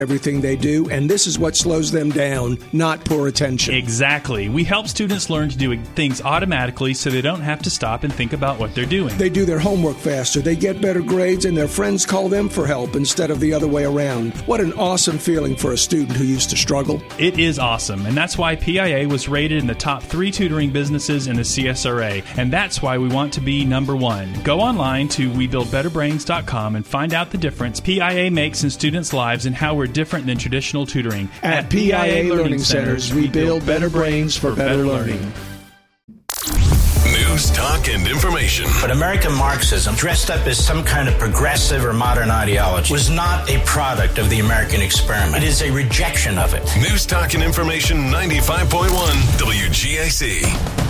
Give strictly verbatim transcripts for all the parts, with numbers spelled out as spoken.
everything they do, and this is what slows them down, not poor attention. Exactly. We help students learn to do things automatically so they don't have to stop and think about what they're doing. They do their homework faster, they get better grades, and their friends call them for help instead of the other way around. What an awesome feeling for a student who used to struggle. It is awesome, and that's why P I A was rated in the top three tutoring businesses in the C S R A, and that's why we want to be number one. Go online to we build better brains dot com and find out the difference P I A makes in students' lives and how we're different than traditional tutoring. At, At P I A Learning Centers, we build better brains for better learning. News, talk, and information. But American Marxism, dressed up as some kind of progressive or modern ideology, was not a product of the American experiment. It is a rejection of it. News, talk, and information, ninety-five point one W G A C.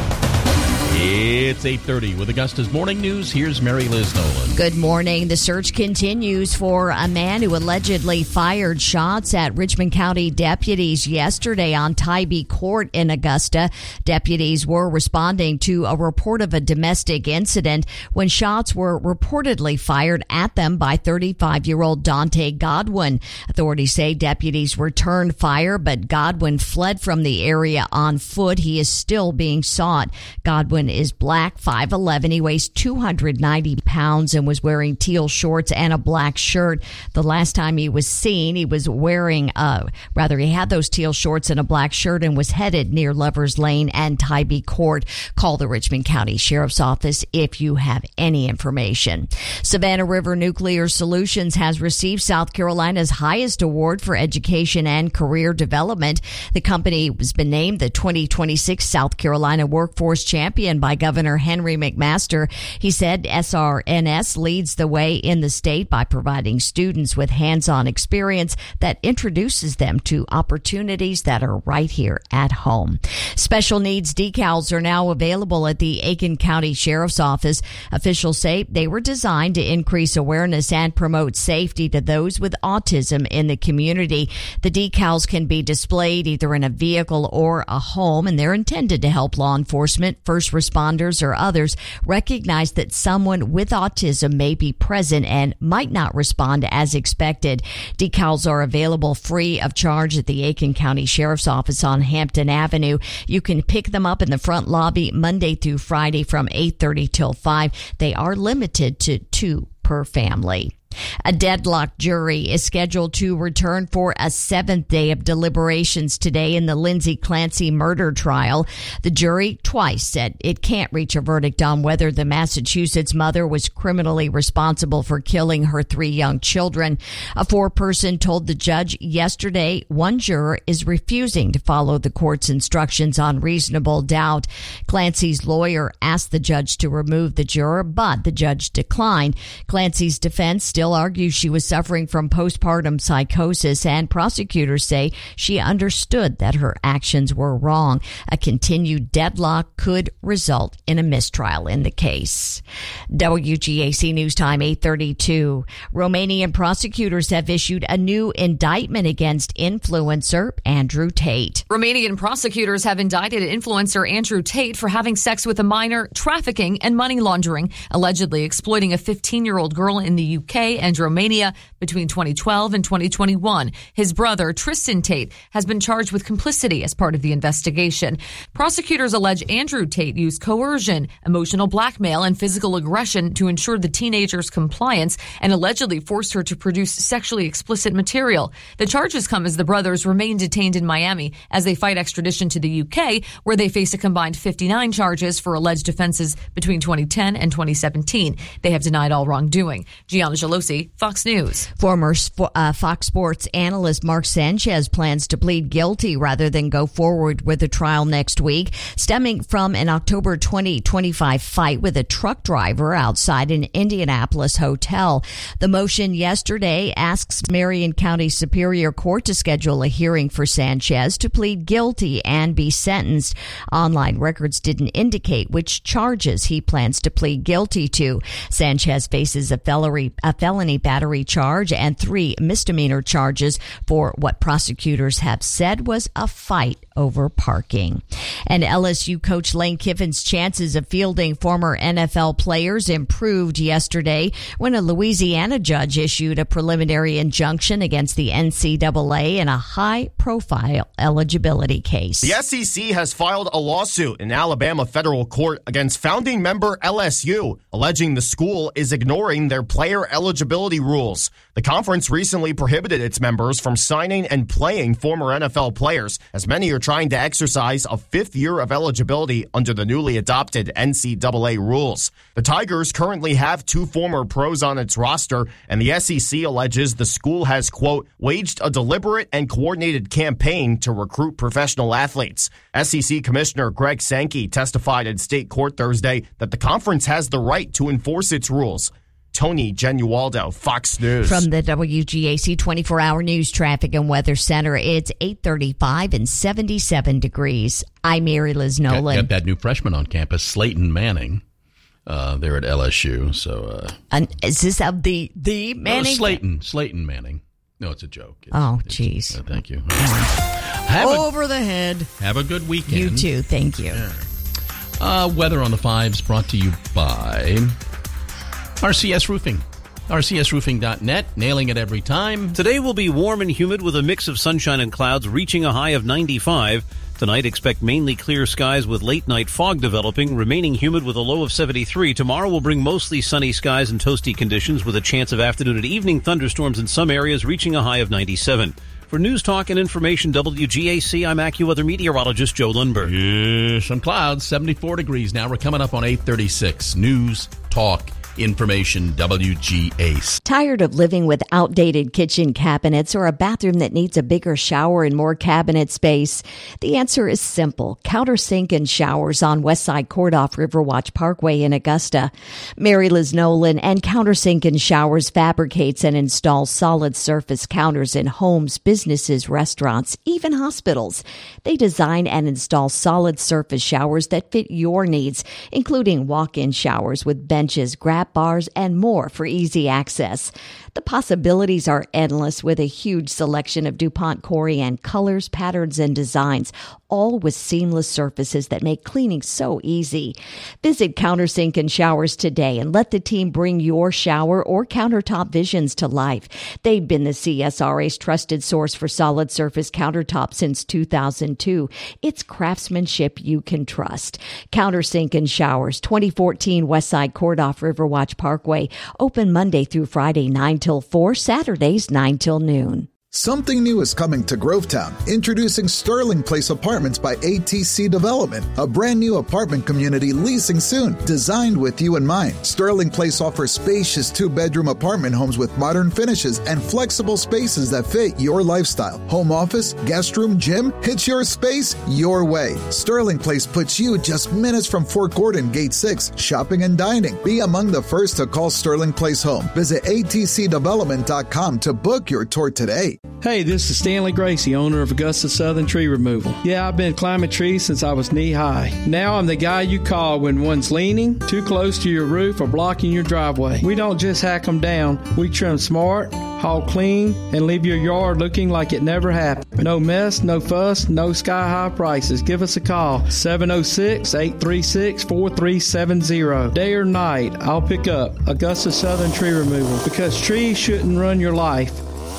It's eight thirty with Augusta's Morning News. Here's Mary Liz Nolan. Good morning. The search continues for a man who allegedly fired shots at Richmond County deputies yesterday on Tybee Court in Augusta. Deputies were responding to a report of a domestic incident when shots were reportedly fired at them by thirty-five-year-old Dante Godwin. Authorities say deputies returned fire, but Godwin fled from the area on foot. He is still being sought. Godwin is black, five eleven. He weighs two hundred ninety pounds and was wearing teal shorts and a black shirt. The last time he was seen, he was wearing, uh, rather, he had those teal shorts and a black shirt and was headed near Lovers Lane and Tybee Court. Call the Richmond County Sheriff's Office if you have any information. Savannah River Nuclear Solutions has received South Carolina's highest award for education and career development. The company has been named the twenty twenty-six South Carolina Workforce Champion by Governor Henry McMaster. He said S R N S leads the way in the state by providing students with hands-on experience that introduces them to opportunities that are right here at home. Special needs decals are now available at the Aiken County Sheriff's Office. Officials say they were designed to increase awareness and promote safety to those with autism in the community. The decals can be displayed either in a vehicle or a home, and they're intended to help law enforcement, first responders, or others recognize that someone with autism may be present and might not respond as expected. Decals are available free of charge at the Aiken County Sheriff's Office on Hampton Avenue. You can pick them up in the front lobby Monday through Friday from eight thirty till five. They are limited to two per family. A deadlocked jury is scheduled to return for a seventh day of deliberations today in the Lindsay Clancy murder trial. The jury twice said it can't reach a verdict on whether the Massachusetts mother was criminally responsible for killing her three young children. A four-person told the judge yesterday one juror is refusing to follow the court's instructions on reasonable doubt. Clancy's lawyer asked the judge to remove the juror, but the judge declined. Clancy's defense still Still argues she was suffering from postpartum psychosis, and prosecutors say she understood that her actions were wrong. A continued deadlock could result in a mistrial in the case. W G A C News Time eight thirty-two. Romanian prosecutors have issued a new indictment against influencer Andrew Tate. Romanian prosecutors have indicted influencer Andrew Tate for having sex with a minor, trafficking, and money laundering, allegedly exploiting a fifteen-year-old girl in the U K and Romania between twenty twelve and twenty twenty-one. His brother, Tristan Tate, has been charged with complicity as part of the investigation. Prosecutors allege Andrew Tate used coercion, emotional blackmail, and physical aggression to ensure the teenager's compliance and allegedly forced her to produce sexually explicit material. The charges come as the brothers remain detained in Miami as they fight extradition to the U K, where they face a combined fifty-nine charges for alleged offenses between twenty ten and twenty seventeen. They have denied all wrongdoing. Gianna Gelosi, Fox News. Former uh, Fox Sports analyst Mark Sanchez plans to plead guilty rather than go forward with a trial next week, stemming from an October twenty twenty-five fight with a truck driver outside an Indianapolis hotel. The motion yesterday asks Marion County Superior Court to schedule a hearing for Sanchez to plead guilty and be sentenced. Online records didn't indicate which charges he plans to plead guilty to. Sanchez faces a felony, a felony felony battery charge and three misdemeanor charges for what prosecutors have said was a fight over parking. And L S U coach Lane Kiffin's chances of fielding former N F L players improved yesterday when a Louisiana judge issued a preliminary injunction against the N C double A in a high-profile eligibility case. The S E C has filed a lawsuit in Alabama federal court against founding member L S U, alleging the school is ignoring their player eligibility rules. The conference recently prohibited its members from signing and playing former N F L players, as many are trying to exercise a fifth year of eligibility under the newly adopted N C double A rules. The Tigers currently have two former pros on its roster, and the S E C alleges the school has, quote, waged a deliberate and coordinated campaign to recruit professional athletes. S E C Commissioner Greg Sankey testified in state court Thursday that the conference has the right to enforce its rules. Tony Genualdo, Fox News. From the W G A C twenty-four hour News Traffic and Weather Center, it's eight thirty-five and seventy-seven degrees. I'm Mary Liz Nolan. Got, got that new freshman on campus, Slayton Manning. Uh, they're at L S U. So, uh, and is this of the the Manning? No, Slayton, Slayton Manning. No, it's a joke. It's, oh, jeez. Uh, thank you. Have Over a, the head. Have a good weekend. You too. Thank you. Yeah. Uh, weather on the fives brought to you by R C S Roofing. R C S roofing dot net, nailing it every time. Today will be warm and humid with a mix of sunshine and clouds, reaching a high of ninety-five. Tonight, expect mainly clear skies with late-night fog developing, remaining humid with a low of seventy-three. Tomorrow will bring mostly sunny skies and toasty conditions with a chance of afternoon and evening thunderstorms in some areas, reaching a high of ninety-seven. For News Talk and Information, W G A C, I'm AccuWeather meteorologist Joe Lundberg. Yeah, some clouds, seventy-four degrees now. We're coming up on eight thirty-six. News Talk Information, W G A C. Tired of living with outdated kitchen cabinets or a bathroom that needs a bigger shower and more cabinet space? The answer is simple. Countersink and Showers on Westside Court off Riverwatch Parkway in Augusta. Mary Liz Nolan and Countersink and Showers fabricates and installs solid surface counters in homes, businesses, restaurants, even hospitals. They design and install solid surface showers that fit your needs, including walk-in showers with benches, grab bars, and more for easy access. The possibilities are endless with a huge selection of DuPont Corian colors, patterns, and designs, all with seamless surfaces that make cleaning so easy. Visit Countersink and Showers today and let the team bring your shower or countertop visions to life. They've been the C S R A's trusted source for solid surface countertops since two thousand two. It's craftsmanship you can trust. Countersink and Showers, twenty fourteen Westside Court off Riverwatch Parkway. Open Monday through Friday, nine till four, Saturdays, nine till noon. Something new is coming to Grovetown. Introducing Sterling Place Apartments by A T C Development, a brand new apartment community leasing soon, designed with you in mind. Sterling Place offers spacious two-bedroom apartment homes with modern finishes and flexible spaces that fit your lifestyle. Home office, guest room, gym, it's your space, your way. Sterling Place puts you just minutes from Fort Gordon, Gate six, shopping and dining. Be among the first to call Sterling Place home. Visit A T C development dot com to book your tour today. Hey, this is Stanley Gracie, owner of Augusta Southern Tree Removal. Yeah, I've been climbing trees since I was knee-high. Now I'm the guy you call when one's leaning, too close to your roof, or blocking your driveway. We don't just hack them down. We trim smart, haul clean, and leave your yard looking like it never happened. No mess, no fuss, no sky-high prices. Give us a call, seven oh six, eight three six, four three seven zero. Day or night, I'll pick up Augusta Southern Tree Removal, because trees shouldn't run your life.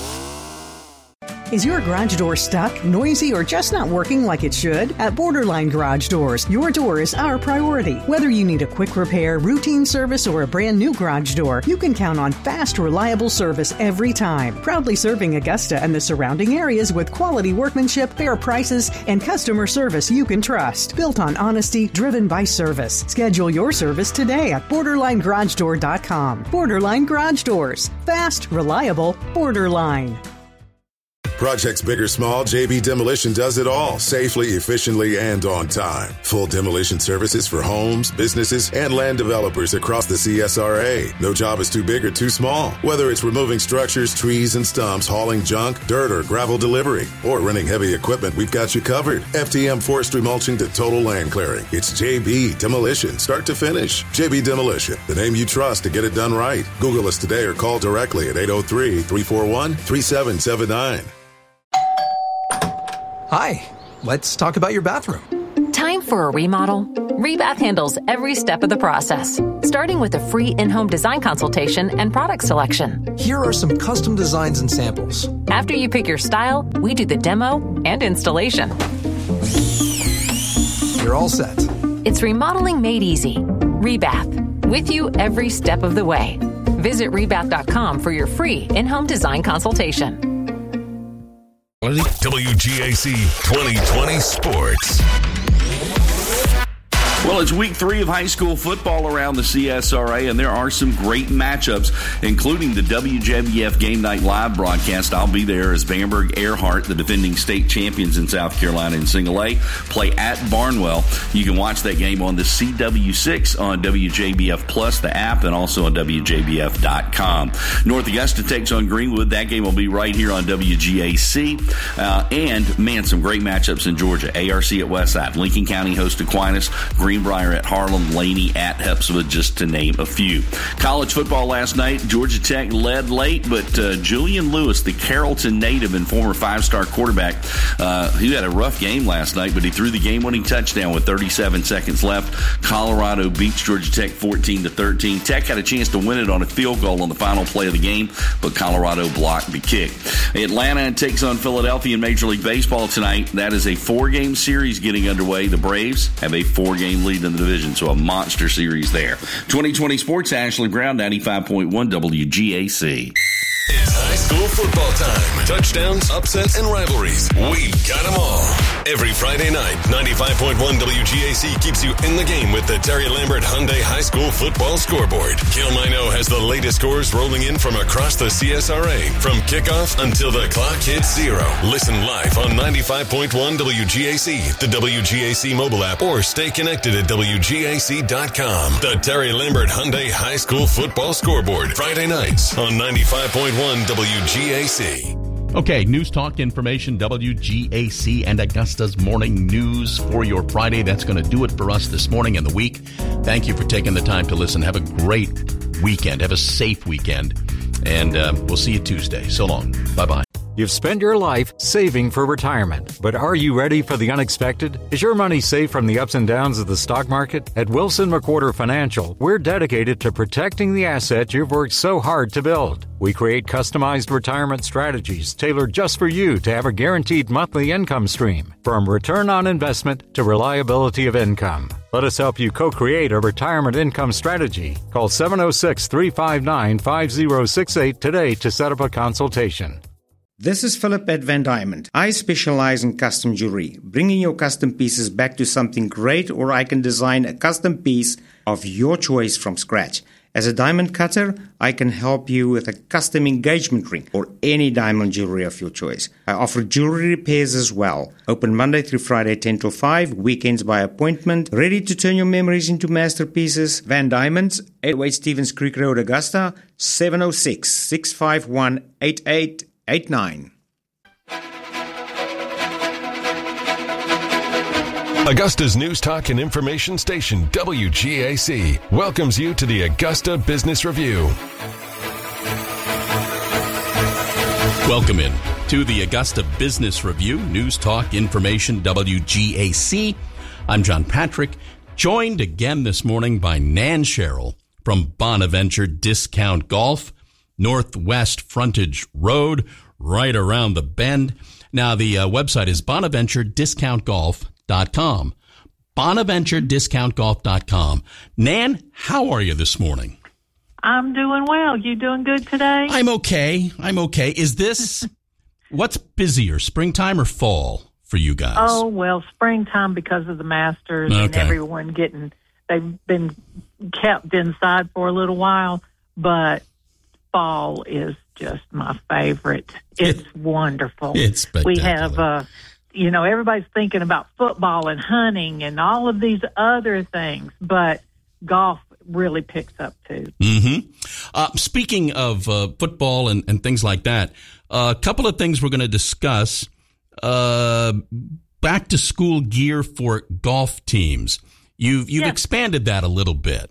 Is your garage door stuck, noisy, or just not working like it should? At Borderline Garage Doors, your door is our priority. Whether you need a quick repair, routine service, or a brand new garage door, you can count on fast, reliable service every time. Proudly serving Augusta and the surrounding areas with quality workmanship, fair prices, and customer service you can trust. Built on honesty, driven by service. Schedule your service today at borderline garage door dot com. Borderline Garage Doors. Fast, reliable, Borderline. Projects big or small, J B Demolition does it all, safely, efficiently, and on time. Full demolition services for homes, businesses, and land developers across the C S R A. No job is too big or too small. Whether it's removing structures, trees, and stumps, hauling junk, dirt, or gravel delivery, or renting heavy equipment, we've got you covered. F T M forestry mulching to total land clearing. It's J B Demolition, start to finish. J B Demolition, the name you trust to get it done right. Google us today or call directly at eight oh three, three four one, three seven seven nine. Hi, let's talk about your bathroom. Time for a remodel? Rebath handles every step of the process, starting with a free in-home design consultation and product selection. Here are some custom designs and samples. After you pick your style, we do the demo and installation. You're all set. It's remodeling made easy. Rebath, with you every step of the way. Visit rebath dot com for your free in-home design consultation. W G A C twenty twenty Sports. Well, it's week three of high school football around the C S R A, and there are some great matchups, including the W J B F Game Night Live broadcast. I'll be there as Bamberg Earhart, the defending state champions in South Carolina in Single A, play at Barnwell. You can watch that game on the C W six on W J B F Plus, the app, and also on W J B F dot com. North Augusta takes on Greenwood. That game will be right here on W G A C. Uh, and, man, some great matchups in Georgia. A R C at Westside. Lincoln County hosts Aquinas. Greenbrier at Harlem, Laney at Hepzibah, just to name a few. College football last night, Georgia Tech led late, but uh, Julian Lewis, the Carrollton native and former five-star quarterback, uh, he had a rough game last night, but he threw the game-winning touchdown with thirty-seven seconds left. Colorado beats Georgia Tech fourteen to thirteen. Tech had a chance to win it on a field goal on the final play of the game, but Colorado blocked the kick. Atlanta takes on Philadelphia in Major League Baseball tonight. That is a four-game series getting underway. The Braves have a four-game lead in the division, so a monster series there. twenty twenty Sports, Ashley Brown, ninety-five point one W G A C. It's high school football time. Touchdowns, upsets, and rivalries. We got them all. Every Friday night, ninety-five point one W G A C keeps you in the game with the Terry Lambert Hyundai High School Football Scoreboard. Gil Mino has the latest scores rolling in from across the C S R A, from kickoff until the clock hits zero. Listen live on ninety-five point one W G A C, the W G A C mobile app, or stay connected at W G A C dot com. The Terry Lambert Hyundai High School Football Scoreboard. Friday nights on ninety-five point one W G A C. Okay, News Talk Information, W G A C, and Augusta's Morning News for your Friday. That's going to do it for us this morning and the week. Thank you for taking the time to listen. Have a great weekend. Have a safe weekend. And uh, we'll see you Tuesday. So long. Bye-bye. You've spent your life saving for retirement, but are you ready for the unexpected? Is your money safe from the ups and downs of the stock market? At Wilson McWhorter Financial, we're dedicated to protecting the assets you've worked so hard to build. We create customized retirement strategies tailored just for you to have a guaranteed monthly income stream, from return on investment to reliability of income. Let us help you co-create a retirement income strategy. Call seven oh six, three five nine, five oh six eight today to set up a consultation. This is Philip at Van Diamond. I specialize in custom jewelry, bringing your custom pieces back to something great, or I can design a custom piece of your choice from scratch. As a diamond cutter, I can help you with a custom engagement ring or any diamond jewelry of your choice. I offer jewelry repairs as well. Open Monday through Friday, ten till five, weekends by appointment. Ready to turn your memories into masterpieces? Van Diamonds, eight oh eight Stevens Creek Road, Augusta, seven oh six, six five one, eight eight eight nine. Augusta's News Talk and Information Station, W G A C, welcomes you to the Augusta Business Review. Welcome in to the Augusta Business Review, News Talk Information, W G A C. I'm John Patrick, joined again this morning by Nan Sherrill from Bonaventure Discount Golf, Northwest Frontage Road, right around the bend. Now, the uh, website is bonaventure discount golf dot com. bonaventure discount golf dot com. Nan, how are you this morning? I'm doing well. You doing good today? I'm okay. I'm okay. Is this, what's busier, springtime or fall for you guys? Oh, well, springtime because of the Masters okay. and everyone getting, they've been kept inside for a little while, but football is just my favorite. It's it, wonderful. It's spectacular. We have, uh, you know, everybody's thinking about football and hunting and all of these other things, but golf really picks up too. Mm-hmm. Uh, speaking of uh, football and, and things like that, a uh, couple of things we're going to discuss. Uh, back to school gear for golf teams. You've you've yes. expanded that a little bit.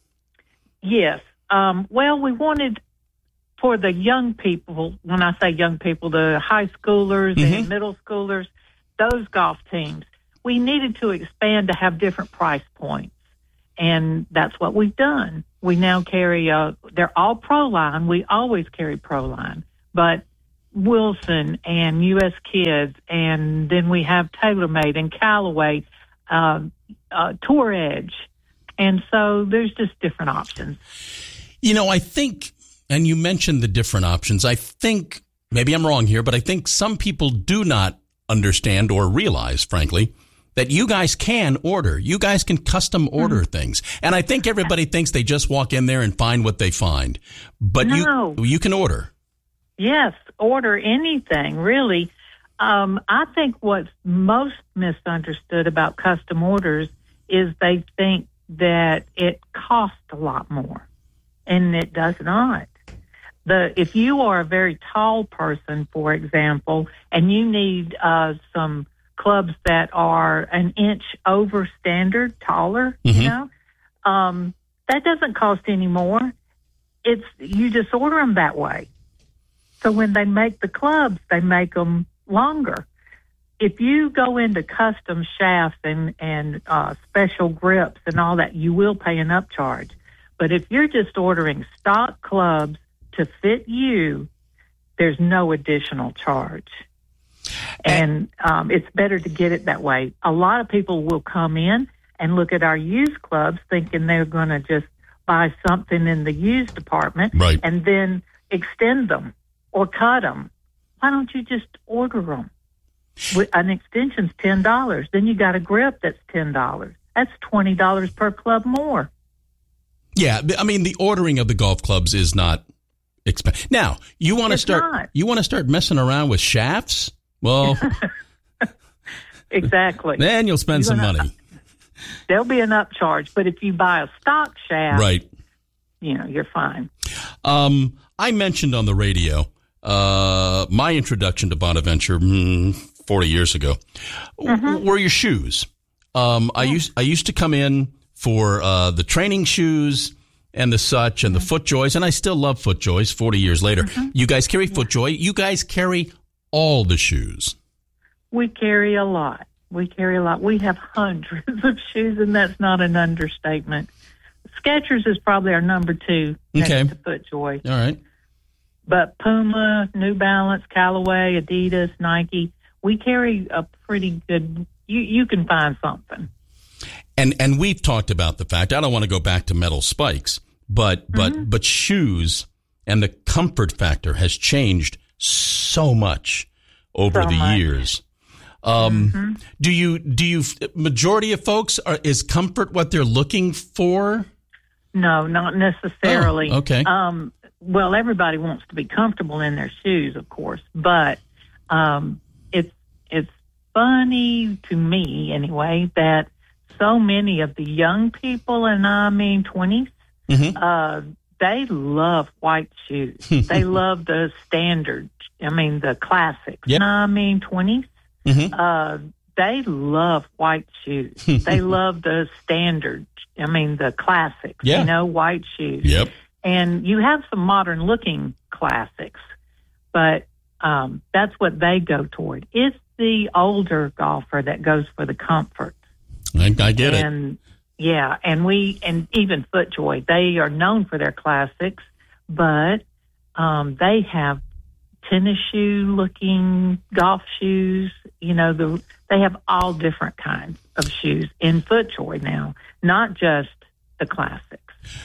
Yes. Um, well, we wanted for the young people, when I say young people, the high schoolers mm-hmm. and middle schoolers, those golf teams, we needed to expand to have different price points. And that's what we've done. We now carry, a, they're all Pro Line. We always carry Pro Line. But Wilson and U S Kids, and then we have TaylorMade and Callaway, uh, uh, Tour Edge. And so there's just different options. You know, I think, and you mentioned the different options, I think, maybe I'm wrong here, but I think some people do not understand or realize, frankly, that you guys can order. You guys can custom order mm-hmm. things. And I think everybody thinks they just walk in there and find what they find. But no. you you can order. Yes, order anything, really. Um, I think what's most misunderstood about custom orders is they think that it costs a lot more, and it does not. The if you are a very tall person, for example, and you need uh, some clubs that are an inch over standard, taller, mm-hmm. you know, um, that doesn't cost any more. It's you just order them that way. So when they make the clubs, they make them longer. If you go into custom shafts and, and uh, special grips and all that, you will pay an upcharge. But if you're just ordering stock clubs to fit you, there's no additional charge. And um, it's better to get it that way. A lot of people will come in and look at our used clubs thinking they're going to just buy something in the used department right. and then extend them or cut them. Why don't you just order them? An extension's ten dollars. Then you got a grip that's ten dollars. That's twenty dollars per club more. Yeah, I mean, the ordering of the golf clubs is not expensive. Now, you want to start not. you want to start messing around with shafts? Well, exactly. Then you'll spend You're some gonna, money. There'll be an upcharge, but if you buy a stock shaft, right, you know, you're fine. Um, I mentioned on the radio uh, my introduction to Bonaventure mm, forty years ago mm-hmm. were your shoes. Um, I used I used to come in for uh, the training shoes and the such and the FootJoys, and I still love FootJoys forty years later. Mm-hmm. You guys carry FootJoy. You guys carry all the shoes. We carry a lot. We carry a lot. We have hundreds of shoes, and that's not an understatement. Skechers is probably our number two next okay. to FootJoy. All right. But Puma, New Balance, Callaway, Adidas, Nike, we carry a pretty good, you, you can find something. And and we've talked about the fact, I don't want to go back to metal spikes, but but mm-hmm. but shoes and the comfort factor has changed so much over so the much. years. Um, mm-hmm. Do you do you majority of folks are is comfort what they're looking for? No, not necessarily. Oh, okay. Um, well, everybody wants to be comfortable in their shoes, of course, but um, it's it's funny to me anyway that so many of the young people, and I mean twenties, mm-hmm. uh, they love white shoes. They love the standard. I mean the classics. Yep. And I mean twenties. Mm-hmm. Uh, they love white shoes. They love the standard. I mean, the classics, yeah. you know, white shoes. Yep. And you have some modern looking classics, but um, that's what they go toward. It's the older golfer that goes for the comfort. I, I get and, it. Yeah. And we, and even FootJoy, they are known for their classics, but um, they have tennis shoe looking golf shoes. You know, the they have all different kinds of shoes in FootJoy now, not just the classics.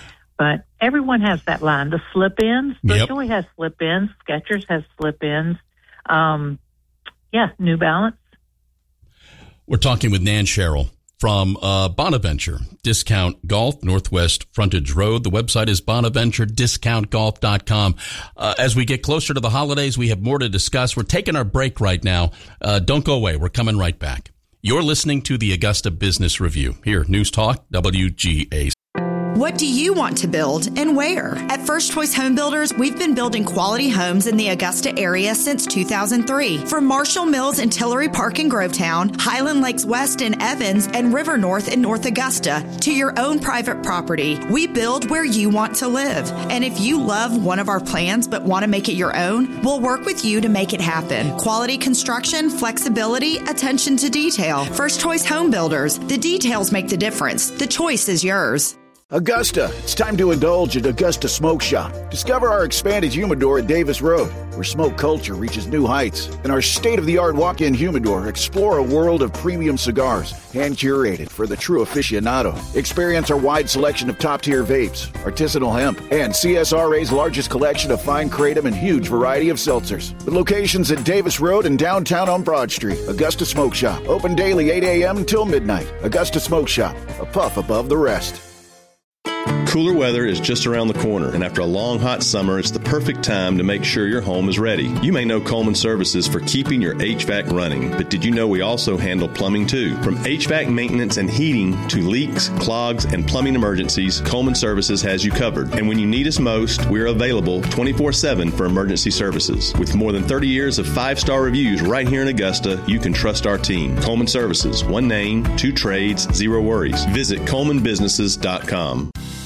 But everyone has that line. The slip-ins, Yep. FootJoy has slip-ins. Skechers has slip-ins. Um, yeah, New Balance. We're talking with Nan Sherrill, from uh, Bonaventure Discount Golf, Northwest Frontage Road. The website is bonaventure discount golf dot com. Uh, as we get closer to the holidays, we have more to discuss. We're taking our break right now. Uh, don't go away. We're coming right back. You're listening to the Augusta Business Review here, News Talk, W G A C. What do you want to build and where? At First Choice Home Builders, we've been building quality homes in the Augusta area since two thousand three. From Marshall Mills and Tillery Park in Grovetown, Highland Lakes West in Evans, and River North in North Augusta, to your own private property, we build where you want to live. And if you love one of our plans but want to make it your own, we'll work with you to make it happen. Quality construction, flexibility, attention to detail. First Choice Home Builders. The details make the difference. The choice is yours. Augusta, it's time to indulge at Augusta Smoke Shop. Discover our expanded humidor at Davis Road, where smoke culture reaches new heights. And our state-of-the-art walk-in humidor, explore a world of premium cigars, hand-curated for the true aficionado. Experience our wide selection of top-tier vapes, artisanal hemp, and C S R A's largest collection of fine kratom and huge variety of seltzers. With locations at Davis Road and downtown on Broad Street, Augusta Smoke Shop. Open daily eight a.m. until midnight. Augusta Smoke Shop, a puff above the rest. Cooler weather is just around the corner, and after a long, hot summer, it's the perfect time to make sure your home is ready. You may know Coleman Services for keeping your H V A C running, but did you know we also handle plumbing too? From H V A C maintenance and heating to leaks, clogs, and plumbing emergencies, Coleman Services has you covered. And when you need us most, we're available twenty-four seven for emergency services. With more than thirty years of five-star reviews right here in Augusta, you can trust our team. Coleman Services, one name, two trades, zero worries. Visit coleman businesses dot com.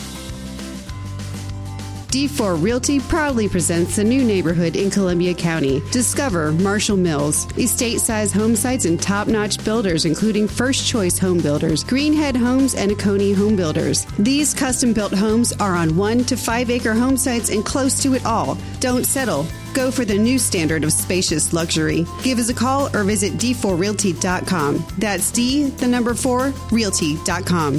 D four Realty proudly presents a new neighborhood in Columbia County. Discover Marshall Mills, estate-size home sites and top-notch builders, including First Choice Home Builders, Greenhead Homes, and Oconee Home Builders. These custom-built homes are on one to five acre home sites and close to it all. Don't settle. Go for the new standard of spacious luxury. Give us a call or visit d four realty dot com. That's D, the number four, realty dot com.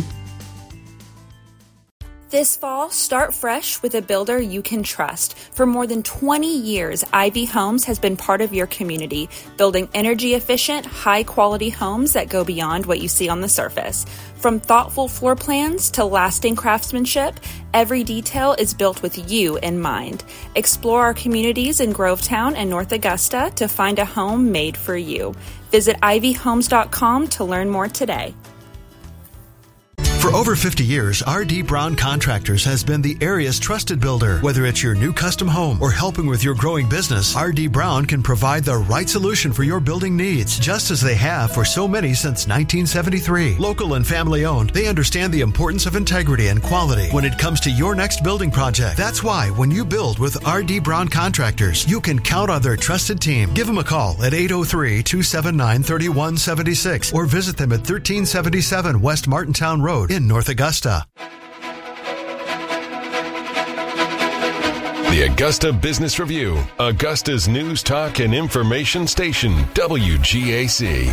This fall, start fresh with a builder you can trust. For more than twenty years, Ivy Homes has been part of your community, building energy-efficient, high-quality homes that go beyond what you see on the surface. From thoughtful floor plans to lasting craftsmanship, every detail is built with you in mind. Explore our communities in Grovetown and North Augusta to find a home made for you. Visit ivy homes dot com to learn more today. For over fifty years, R D. Brown Contractors has been the area's trusted builder. Whether it's your new custom home or helping with your growing business, R D. Brown can provide the right solution for your building needs, just as they have for so many since nineteen seventy-three. Local and family owned, they understand the importance of integrity and quality when it comes to your next building project. That's why when you build with R D. Brown Contractors, you can count on their trusted team. Give them a call at eight oh three, two seven nine, three one seven six or visit them at thirteen seventy-seven West Martintown Road in North Augusta. The Augusta Business Review, Augusta's news, talk, and information station, W G A C.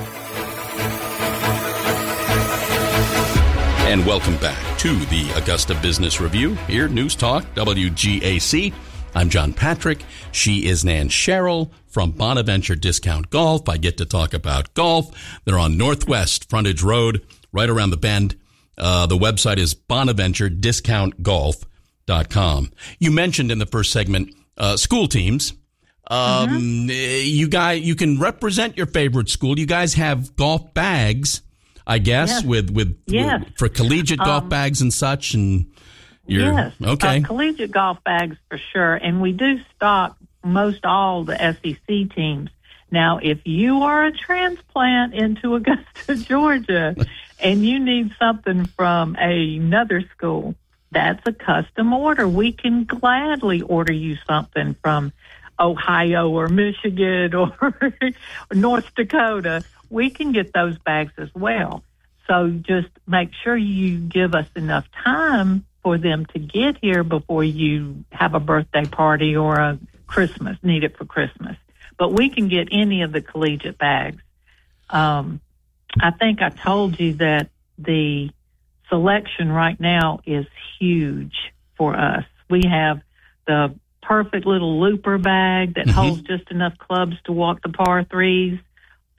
And welcome back to the Augusta Business Review, here, News Talk, W G A C. I'm John Patrick. She is Nan Sherrill from Bonaventure Discount Golf. I get to talk about golf. They're on Northwest Frontage Road, right around the bend. Uh, the website is bonaventure discount golf dot com. You mentioned in the first segment uh, school teams. Um, mm-hmm. You guys, you can represent your favorite school. You guys have golf bags, I guess, yes. with with, yes. with for collegiate golf um, bags and such. And you're yes, okay. Uh, collegiate golf bags for sure, and we do stock most all the S E C teams. Now, if you are a transplant into Augusta, Georgia, and you need something from another school, that's a custom order. We can gladly order you something from Ohio or Michigan or North Dakota. We can get those bags as well. So just make sure you give us enough time for them to get here before you have a birthday party or a Christmas, need it for Christmas. But we can get any of the collegiate bags. Um, I think I told you that the selection right now is huge for us. We have the perfect little looper bag that mm-hmm. holds just enough clubs to walk the par threes,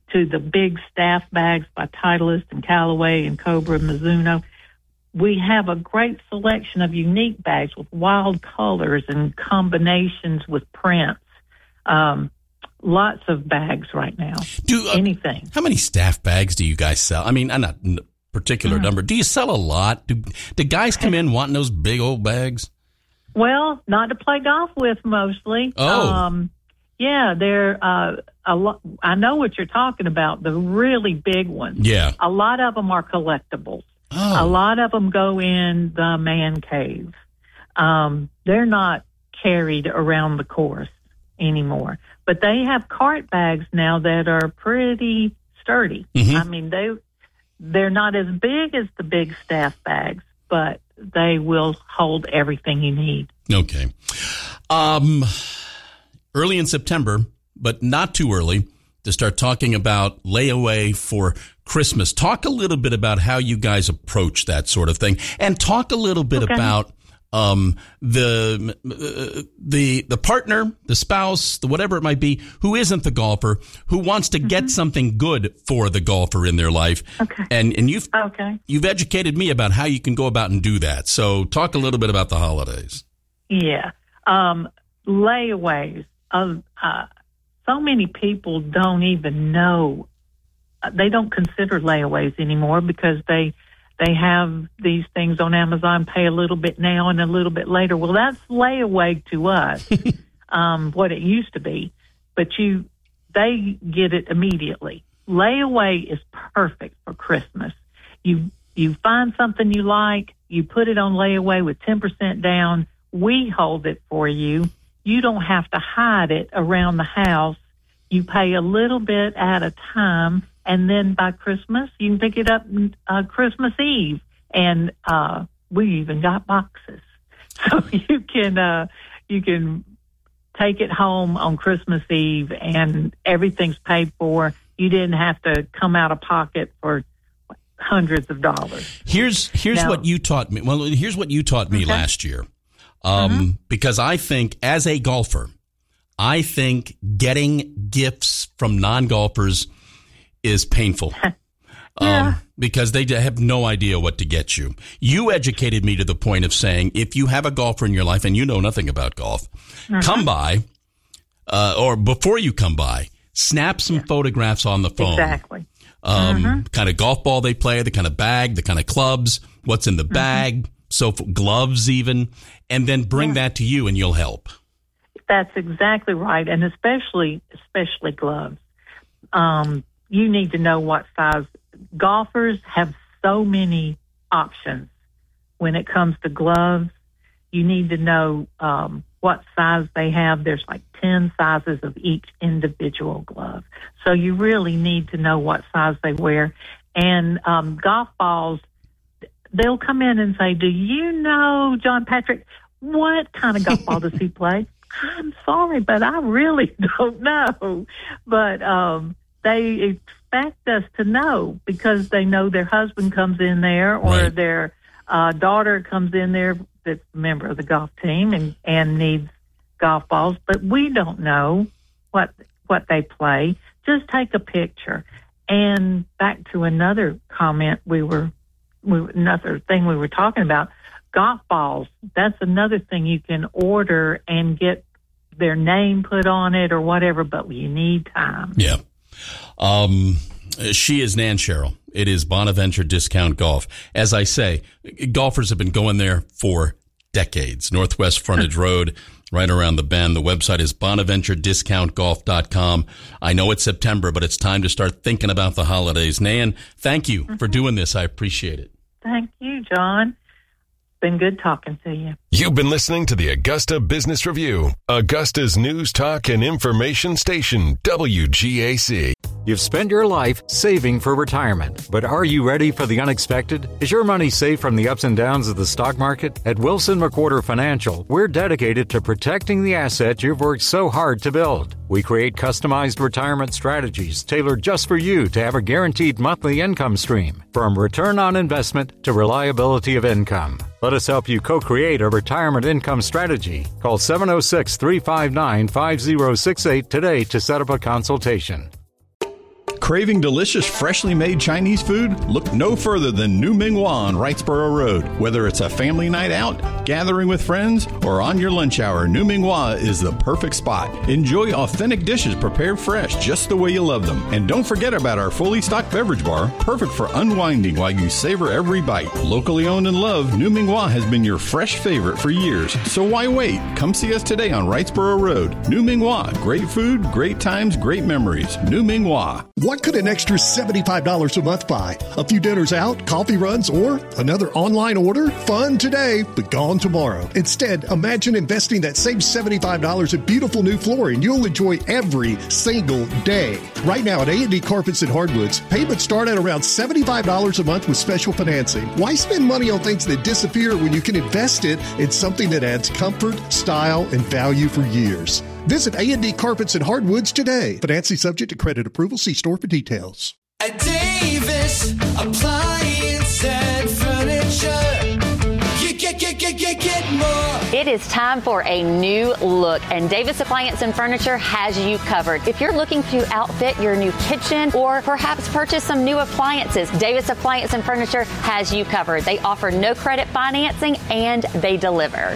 to the big staff bags by Titleist and Callaway and Cobra and Mizuno. We have a great selection of unique bags with wild colors and combinations with prints. Um, lots of bags right now. Do uh, anything. How many staff bags do you guys sell? I mean, I'm not a particular mm. number. Do you sell a lot? Do, do guys come in wanting those big old bags? Well, not to play golf with mostly. Oh. Um, yeah, they're uh, a lot. I know what you're talking about, the really big ones. Yeah. A lot of them are collectibles. Oh. A lot of them go in the man cave. Um, they're not carried around the course anymore. But they have cart bags now that are pretty sturdy. Mm-hmm. I mean, they, they're not as big as the big staff bags, but they will hold everything you need. Okay. Um, early in September, but not too early, to start talking about layaway for Christmas. Talk a little bit about how you guys approach that sort of thing, and talk a little bit okay. about um, the uh, the the partner, the spouse, the whatever it might be, who isn't the golfer, who wants to mm-hmm. get something good for the golfer in their life. Okay. And and you've okay. you've educated me about how you can go about and do that. So talk a little bit about the holidays. Yeah, um, layaways. Uh, uh, so many people don't even know. They don't consider layaways anymore because they they have these things on Amazon, pay a little bit now and a little bit later. Well, that's layaway to us, um, what it used to be. But you, they get it immediately. Layaway is perfect for Christmas. You you find something you like, you put it on layaway with ten percent down. We hold it for you. You don't have to hide it around the house. You pay a little bit at a time, and then by Christmas, you can pick it up uh, Christmas Eve. And uh, we even got boxes. So you can uh, you can take it home on Christmas Eve, and everything's paid for. You didn't have to come out of pocket for hundreds of dollars. Here's here's now, what you taught me. Well, here's what you taught me okay. last year. Um, mm-hmm. Because I think as a golfer, I think getting gifts from non-golfers is painful. yeah. um, because they have no idea what to get you. You educated me to the point of saying, if you have a golfer in your life and you know nothing about golf, mm-hmm. come by, uh, or before you come by, snap some yeah. photographs on the phone. Exactly. Um, mm-hmm. kind of golf ball they play, the kind of bag, the kind of clubs, what's in the mm-hmm. bag, so gloves even, and then bring yeah. that to you and you'll help. That's exactly right, and especially especially gloves. Um, you need to know what size. Golfers have so many options when it comes to gloves. You need to know um, what size they have. There's like ten sizes of each individual glove. So you really need to know what size they wear. And um, golf balls, they'll come in and say, do you know, John Patrick, what kind of golf ball does he play? I'm sorry, but I really don't know. But um, they expect us to know because they know their husband comes in there or right. their uh, daughter comes in there that's a member of the golf team and, and needs golf balls. But we don't know what what they play. Just take a picture. And back to another comment we were, we, another thing we were talking about, golf balls. That's another thing you can order and get their name put on it or whatever, but you need time. Yeah. Um, she is Nan Sherrill. It is Bonaventure Discount Golf. As I say, golfers have been going there for decades. Northwest Frontage Road, right around the bend. The website is bonaventure discount golf dot com. I know it's September, but it's time to start thinking about the holidays. Nan, thank you mm-hmm. for doing this. I appreciate it. Thank you, John. Been good talking to you. You've been listening to the Augusta Business Review, Augusta's news, talk, and information station, W G A C. You've spent your life saving for retirement, but are you ready for the unexpected? Is your money safe from the ups and downs of the stock market? At Wilson McWhorter Financial, we're dedicated to protecting the asset you've worked so hard to build. We create customized retirement strategies tailored just for you to have a guaranteed monthly income stream, from return on investment to reliability of income. Let us help you co-create a retirement income strategy. Call seven oh six, three five nine, five oh six eight today to set up a consultation. Craving delicious, freshly made Chinese food? Look no further than New Ming Hua on Wrightsboro Road. Whether it's a family night out, gathering with friends, or on your lunch hour, New Ming Hua is the perfect spot. Enjoy authentic dishes prepared fresh, just the way you love them. And don't forget about our fully stocked beverage bar, perfect for unwinding while you savor every bite. Locally owned and loved, New Ming Hua has been your fresh favorite for years. So why wait? Come see us today on Wrightsboro Road. New Ming Hua. Great food, great times, great memories. New Ming Hua. What could an extra seventy-five dollars a month buy? A few dinners out, coffee runs, or another online order? Fun today, but gone tomorrow. Instead, imagine investing that same seventy-five dollars in beautiful new flooring you'll enjoy every single day. Right now at A and D Carpets and Hardwoods, payments start at around seventy-five dollars a month with special financing. Why spend money on things that disappear when you can invest it in something that adds comfort, style, and value for years? Visit A and D Carpets and Hardwoods today. Financing subject to credit approval. See store for details. At Davis Appliance and Furniture, you get, get, get, get, get more. It is time for a new look, and Davis Appliance and Furniture has you covered. If you're looking to outfit your new kitchen or perhaps purchase some new appliances, Davis Appliance and Furniture has you covered. They offer no credit financing and they deliver.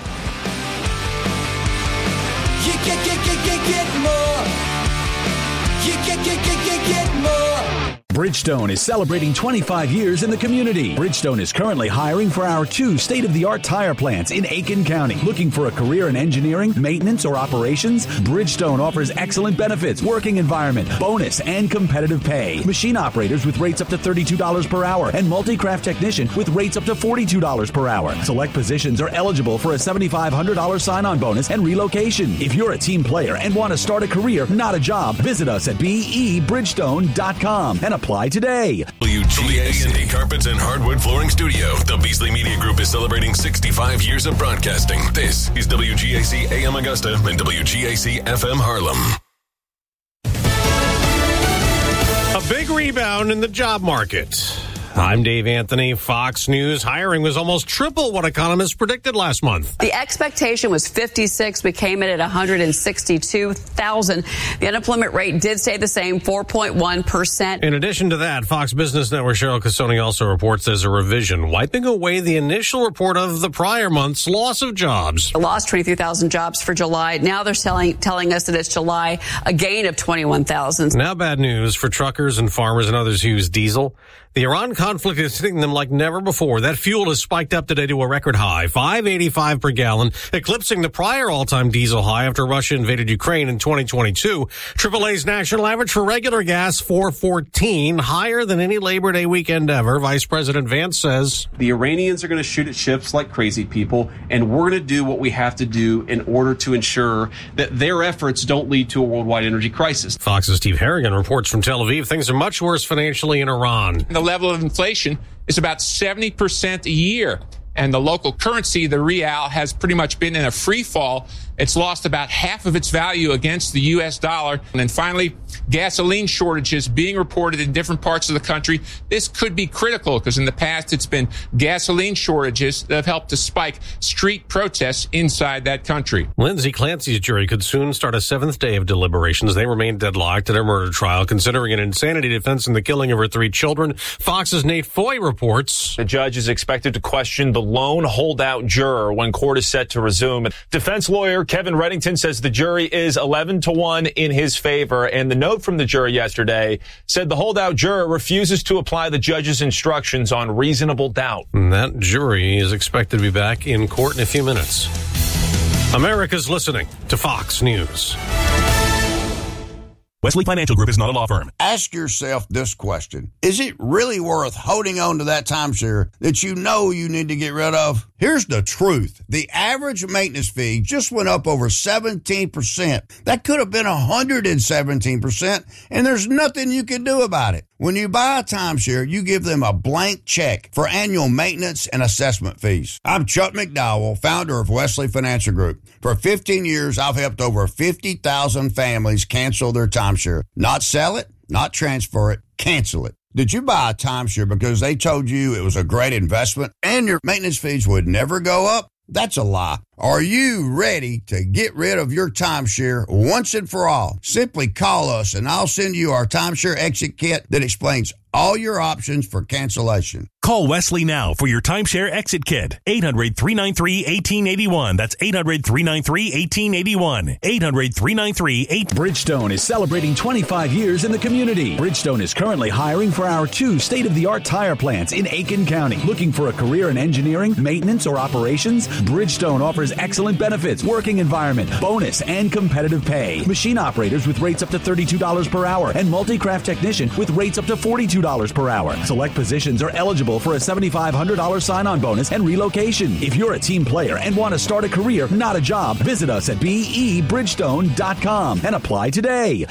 You get, get, get, get, get more. You get, get, get, get, get more. Bridgestone is celebrating twenty-five years in the community. Bridgestone is currently hiring for our two state-of-the-art tire plants in Aiken County. Looking for a career in engineering, maintenance, or operations? Bridgestone offers excellent benefits, working environment, bonus, and competitive pay. Machine operators with rates up to thirty-two dollars per hour and multi-craft technician with rates up to forty-two dollars per hour. Select positions are eligible for a seven thousand five hundred dollars sign-on bonus and relocation. If you're a team player and want to start a career, not a job, visit us at B E Bridgestone dot com and apply today. W G A C Carpets and Hardwood Flooring Studio. The Beasley Media Group is celebrating sixty-five years of broadcasting. This is W G A C A M Augusta and W G A C F M Harlem. A big rebound in the job market. I'm Dave Anthony. Fox News hiring was almost triple what economists predicted last month. The expectation was fifty-six. We came in at one hundred sixty-two thousand. The unemployment rate did stay the same, four point one percent. In addition to that, Fox Business Network Cheryl Cassoni also reports there's a revision, wiping away the initial report of the prior month's loss of jobs. Lost twenty-three thousand jobs for July. Now they're telling, telling us that it's July, a gain of twenty-one thousand. Now bad news for truckers and farmers and others who use diesel. The Iran conflict is hitting them like never before. That fuel has spiked up today to a record high, five eighty-five per gallon, eclipsing the prior all-time diesel high after Russia invaded Ukraine in twenty twenty-two. triple A's national average for regular gas, four fourteen, higher than any Labor Day weekend ever. Vice President Vance says, the Iranians are going to shoot at ships like crazy people, and we're going to do what we have to do in order to ensure that their efforts don't lead to a worldwide energy crisis. Fox's Steve Harrigan reports from Tel Aviv. Things are much worse financially in Iran. The level of inflation is about seventy percent a year. And the local currency, the real, has pretty much been in a free fall. It's lost about half of its value against the U S dollar. And then finally, gasoline shortages being reported in different parts of the country. This could be critical because in the past it's been gasoline shortages that have helped to spike street protests inside that country. Lindsay Clancy's jury could soon start a seventh day of deliberations. They remain deadlocked at her murder trial, considering an insanity defense in the killing of her three children. Fox's Nate Foy reports. The judge is expected to question the lone holdout juror when court is set to resume. Defense lawyer Kevin Reddington says the jury is eleven to one in his favor, and the note from the jury yesterday said the holdout juror refuses to apply the judge's instructions on reasonable doubt. And that jury is expected to be back in court in a few minutes. America's listening to Fox News. Wesley Financial Group is not a law firm. Ask yourself this question. Is it really worth holding on to that timeshare that you know you need to get rid of? Here's the truth. The average maintenance fee just went up over seventeen percent. That could have been one hundred seventeen percent, and there's nothing you can do about it. When you buy a timeshare, you give them a blank check for annual maintenance and assessment fees. I'm Chuck McDowell, founder of Wesley Financial Group. For fifteen years, I've helped over fifty thousand families cancel their timeshare. Not sell it, not transfer it, cancel it. Did you buy a timeshare because they told you it was a great investment and your maintenance fees would never go up? That's a lie. Are you ready to get rid of your timeshare once and for all? Simply call us and I'll send you our timeshare exit kit that explains all your options for cancellation. Call Wesley now for your timeshare exit kit. eight hundred, three nine three, one eight eight one. That's eight hundred, three nine three, one eight eight one. eight hundred, three nine three, eight Bridgestone is celebrating twenty-five years in the community. Bridgestone is currently hiring for our two state-of-the-art tire plants in Aiken County. Looking for a career in engineering, maintenance, or operations? Bridgestone offers excellent benefits, working environment, bonus, and competitive pay. Machine operators with rates up to thirty-two dollars per hour and multi-craft technician with rates up to forty-two dollars per hour. Select positions are eligible for a seven thousand five hundred dollars sign-on bonus and relocation. If you're a team player and want to start a career, not a job, visit us at B E Bridgestone dot com and apply today.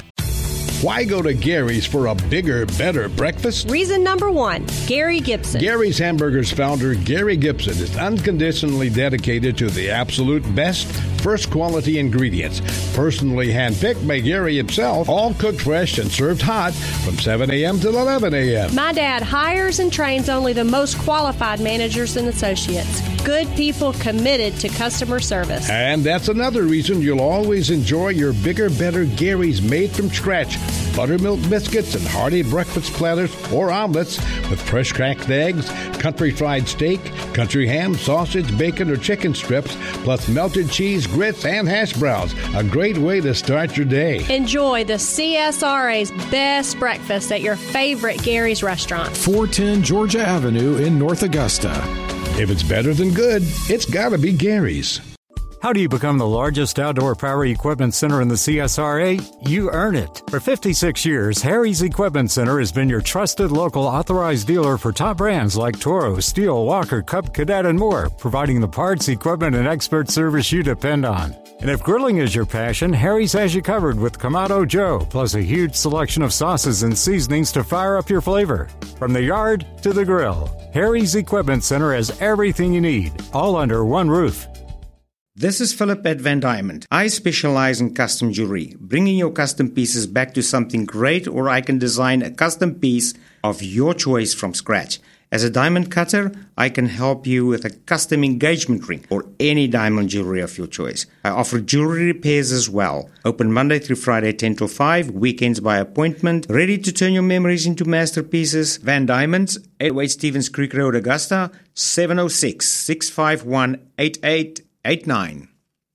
Why go to Gary's for a bigger, better breakfast? Reason number one, Gary Gibson. Gary's Hamburgers founder, Gary Gibson, is unconditionally dedicated to the absolute best, first quality ingredients. Personally handpicked by Gary himself, all cooked fresh and served hot from seven a.m. to eleven a.m. My dad hires and trains only the most qualified managers and associates. Good people committed to customer service. And that's another reason you'll always enjoy your bigger, better Gary's made from scratch. Buttermilk biscuits and hearty breakfast platters or omelets with fresh cracked eggs, country fried steak, country ham, sausage, bacon, or chicken strips, plus melted cheese, grits, and hash browns. A great way to start your day. Enjoy the C S R A's best breakfast at your favorite Gary's restaurant. four ten Georgia Avenue in North Augusta. If it's better than good, it's gotta be Gary's. How do you become the largest outdoor power equipment center in the C S R A? You earn it. For fifty-six years, Harry's Equipment Center has been your trusted local authorized dealer for top brands like Toro, Steel, Walker, Cub, Cadet, and more, providing the parts, equipment, and expert service you depend on. And if grilling is your passion, Harry's has you covered with Kamado Joe, plus a huge selection of sauces and seasonings to fire up your flavor. From the yard to the grill, Harry's Equipment Center has everything you need, all under one roof. This is Philip at Van Diamond. I specialize in custom jewelry, bringing your custom pieces back to something great, or I can design a custom piece of your choice from scratch. As a diamond cutter, I can help you with a custom engagement ring or any diamond jewelry of your choice. I offer jewelry repairs as well. Open Monday through Friday, ten till five, weekends by appointment. Ready to turn your memories into masterpieces? Van Diamonds, eight oh eight Stevens Creek Road, Augusta, seven oh six, six five one, eight eight eight nine.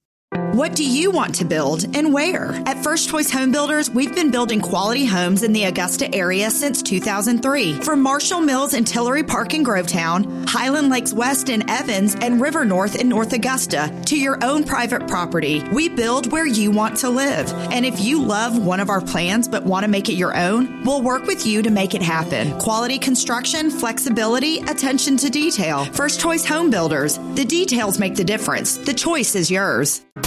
What do you want to build and where? At First Choice Home Builders, we've been building quality homes in the Augusta area since two thousand three. From Marshall Mills and Tillery Park in Grovetown, Highland Lakes West in Evans, and River North in North Augusta, to your own private property, we build where you want to live. And if you love one of our plans but want to make it your own, we'll work with you to make it happen. Quality construction, flexibility, attention to detail. First Choice Home Builders. The details make the difference. The choice is yours.